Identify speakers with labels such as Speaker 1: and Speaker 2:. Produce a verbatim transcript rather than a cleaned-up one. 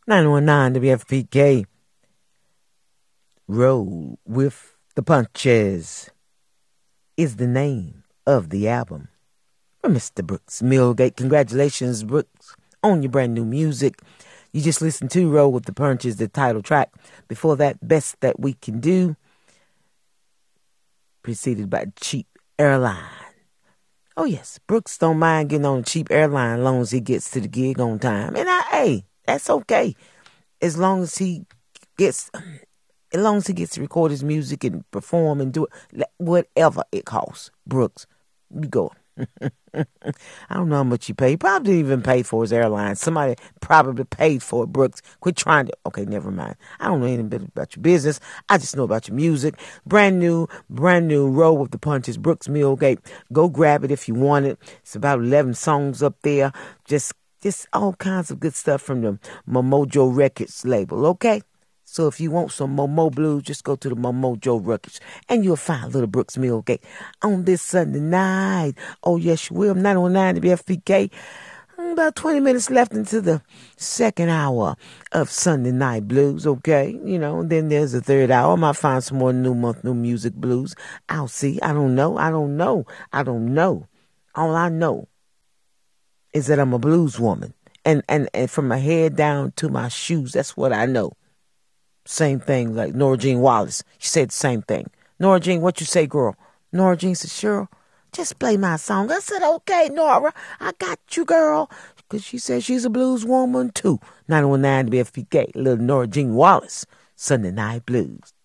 Speaker 1: nine one nine W F P K. Roll with the Punches is the name of the album from Mister Brooks Millgate. Congratulations, Brooks, on your brand new music. You just listened to Roll with the Punches, the title track. Before that, Best That We Can Do, preceded by Cheap Airline. Oh, yes, Brooks don't mind getting on a cheap airline as long as he gets to the gig on time. And, I, hey, that's okay. As long as he gets... As long as he gets to record his music and perform and do it, whatever it costs, Brooks, you go. I don't know how much you pay. He probably didn't even pay for his airline. Somebody probably paid for it, Brooks. Quit trying to. Okay, never mind. I don't know anything about your business. I just know about your music. Brand new, brand new Roll with the Punches, Brooks Millgate. Go grab it if you want it. It's about eleven songs up there. Just, just all kinds of good stuff from the Momojo Records label, okay? So if you want some Momo Blues, just go to the Momojo Records and you'll find Little Brooks Millgate on this Sunday night. Oh, yes, you will. nine oh nine W F P K. About twenty minutes left into the second hour of Sunday Night Blues, okay? You know, and then there's the third hour. I might find some more new month, new music blues. I'll see. I don't know. I don't know. I don't know. All I know is that I'm a blues woman. And, and, and from my head down to my shoes, that's what I know. Same thing like Nora Jean Wallace. She said the same thing. Nora Jean, what you say, girl? Nora Jean said, Cheryl, just play my song. I said, okay, Nora, I got you, girl. Because she said she's a blues woman, too. nine oh nine W F P K, little Nora Jean Wallace, Sunday Night Blues.